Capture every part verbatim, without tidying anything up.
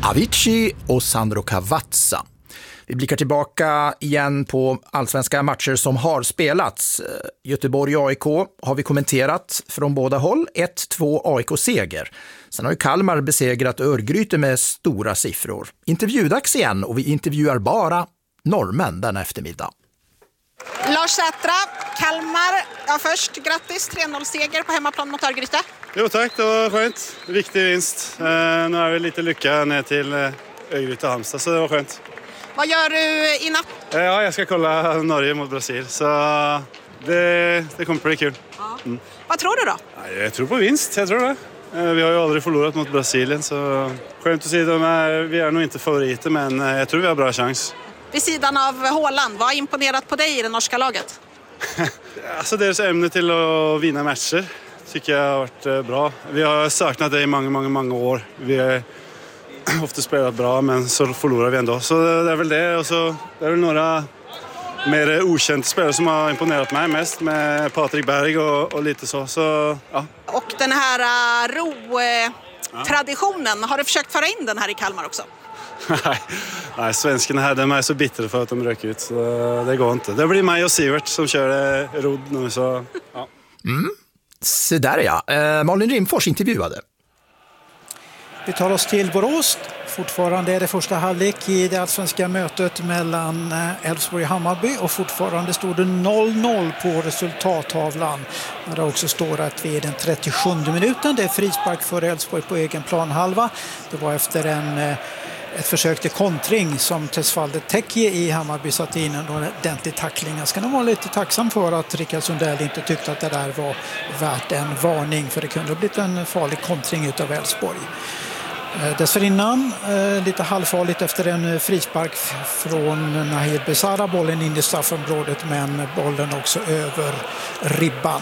Avicii och Sandro Cavazza. Vi blickar tillbaka igen på allsvenska matcher som har spelats. Göteborg A I K har vi kommenterat från båda håll. ett två A I K-seger. Sen har ju Kalmar besegrat Örgryte med stora siffror. Intervjudags igen och vi intervjuar bara norrmän den eftermiddag. Lars Sätra, Kalmar. Ja, först grattis, tre noll-seger på hemmaplan mot Örgryte. Jo tack, det var skönt. Viktig vinst. Eh, nu är vi lite lycka ner till eh, Örgryte och Halmstad, så det var skönt. Vad gör du i natt? Eh, ja, jag ska kolla Norge mot Brasil, så det, det kommer bli kul. Ja. Mm. Vad tror du då? Jag tror på vinst, jag tror det. Eh, vi har ju aldrig förlorat mot Brasilien, så skönt att se dem. Är, vi är nog inte favoriter, men eh, jag tror vi har bra chans. Vid sidan av Haaland, vad har imponerat på dig i det norska laget? Alltså deras ämne till att vinna matcher tycker jag har varit bra. Vi har saknat det i många, många, många år. Vi har ofta spelat bra, men så förlorar vi ändå. Så det är väl det. Och så det är väl några mer okända spelare som har imponerat mig mest, med Patrik Berg och, och lite så. så ja. Och den här uh, ro-traditionen, ja. Har du försökt föra in den här i Kalmar också? Nej, nej, svenskarna här, de är så bittra för att de röker ut, så det går inte. Det blir mig och Sivert som kör rodd nu, så ja. Mm. Så där ja. Eh, Malin Rimfors intervjuade. Vi tar oss till Borås. Fortfarande är det första halvlek i det allsvenska mötet mellan Elfsborg och Hammarby, och fortfarande står det noll noll på resultattavlan. När det också står att vi är den trettiosjunde minuten. Det är frispark för Elfsborg på egen planhalva. Det var efter en ett försök till kontring som Tesfalde Tekje i Hammarby satt in en ordentlig tackling. Jag ska nog vara lite tacksam för att Rickard Sundell inte tyckte att det där var värt en varning, för det kunde ha blivit en farlig kontring utav Elfsborg. Dessförinnan lite halvfarligt efter en frispark från Nahir Besara, bollen in i straffområdet, men bollen också över ribban.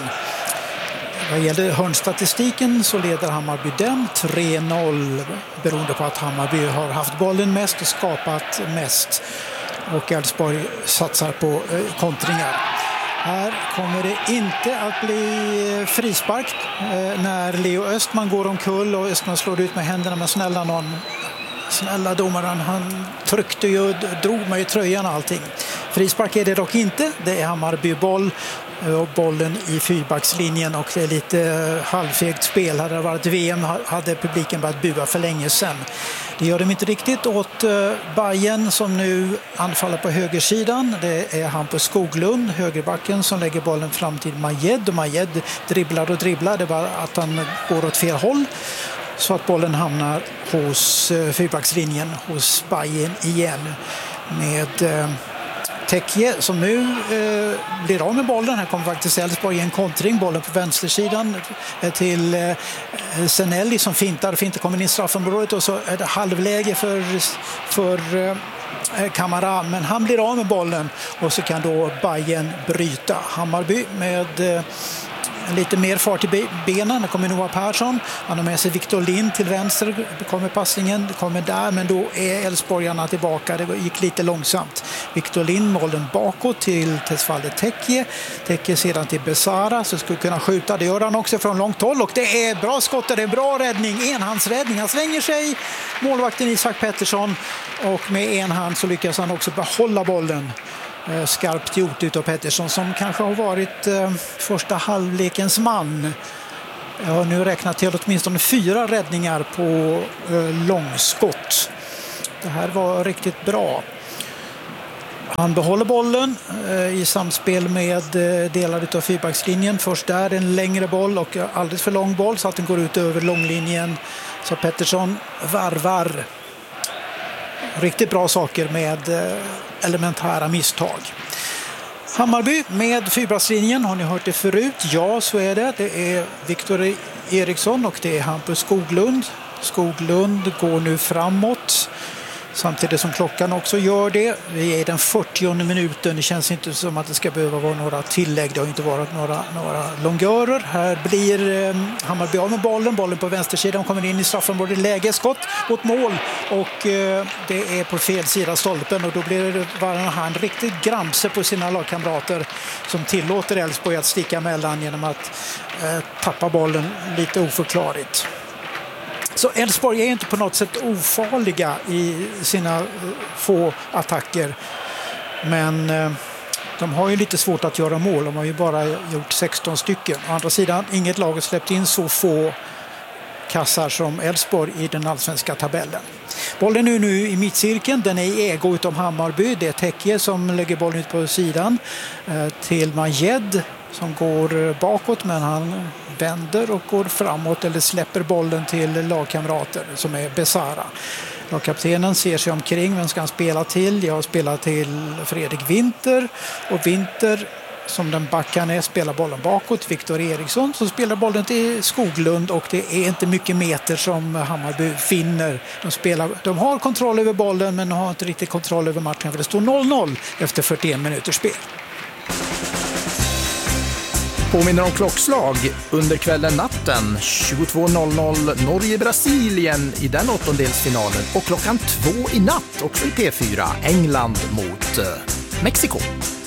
Vad gäller hörnstatistiken så leder Hammarby den tre noll, beroende på att Hammarby har haft bollen mest och skapat mest, och Elfsborg satsar på kontringar. Här kommer det inte att bli frispark när Leo Östman går omkull och Östman slår ut med händerna, men snälla någon, snälla domaren, han tryckte ju, drog mig i tröjan och allting. Frispark är det dock inte, det är Hammarby boll och bollen i fyrbackslinjen, och det är lite halvfegt spel. Hade det varit V M hade publiken börjat bua för länge sedan. Det gör de inte riktigt åt Bayern, som nu anfaller på högersidan. Det är Hampus Skoglund, högerbacken, som lägger bollen fram till Majed, och Majed dribblar och dribblar. Det är bara att han går åt fel håll, så att bollen hamnar hos fyrbackslinjen hos Bayern igen, med Tekje som nu eh, blir av med bollen. Här kommer faktiskt Elfsborg i en kontring. Bollen på vänstersidan till eh, Senelli som fintar. Fintar kommer in i straffområdet, och så är det halvläge för, för eh, Kamara. Men han blir av med bollen, och så kan då Bayern bryta. Hammarby med eh, lite mer fart i benen. Det kommer Noah Persson. Han har med sig Victor Lind till vänster. Det kommer passningen. Det kommer där, men då är Elfsborgarna tillbaka. Det gick lite långsamt. Victor Lind bollen bakåt till Tesfalde Tekje. Tekje sedan till Besara, så skulle kunna skjuta. Det gör han också från långt håll, och det är bra skott. Det är bra räddning. Enhandsräddning. Han svänger sig. Målvakten Isak Pettersson, och med en hand så lyckas han också behålla bollen. Skarpt gjort utav Pettersson, som kanske har varit eh, första halvlekens man. Jag har nu räknat till åtminstone fyra räddningar på eh, långskott. Det här var riktigt bra. Han behåller bollen eh, i samspel med eh, delar utav fyrbackslinjen. Först där en längre boll och alldeles för lång boll, så att den går ut över långlinjen. Så Pettersson varvar. Riktigt bra saker med eh, elementära misstag. Hammarby med fyrbackslinjen, har ni hört det förut? Ja, så är det. Det är Viktor Eriksson och det är Hampus Skoglund. Skoglund går nu framåt, samtidigt som klockan också gör det. Vi är i den fyrtionde minuten. Det känns inte som att det ska behöva vara några tillägg. Det har inte varit några, några långörer. Här blir eh, Hammarby av med bollen. Bollen på vänstersidan kommer in i straffområdet. Läge, skott mot mål. Och eh, det är på fel sida stolpen. Och då blir Varahan riktigt gramse på sina lagkamrater, som tillåter Elfsborg att sticka mellan genom att eh, tappa bollen lite oförklarligt. Så Elfsborg är inte på något sätt ofarliga i sina få attacker. Men eh, de har ju lite svårt att göra mål. De har ju bara gjort sexton stycken. Å andra sidan, inget lag har släppt in så få kassar som Elfsborg i den allsvenska tabellen. Bollen är nu i mittcirkeln. Den är i ägo utav Hammarby. Det är Tekke som lägger bollen ut på sidan eh, till Majed som går bakåt, men han vänder och går framåt eller släpper bollen till lagkamrater som är Besara. Lagkaptenen ser sig omkring, vem ska han spela till? Jag spelar till Fredrik Winter, och Winter som den backen är spelar bollen bakåt. Viktor Eriksson som spelar bollen till Skoglund, och det är inte mycket meter som Hammarby finner. De, spelar, de har kontroll över bollen men har inte riktigt kontroll över matchen, för det står noll noll efter fyrtioen minuters spel. Påminner om klockslag under kvällen natten tjugotvå noll noll Norge-Brasilien i den åttondelsfinalen, och klockan två i natt också i P fyra England mot eh, Mexiko.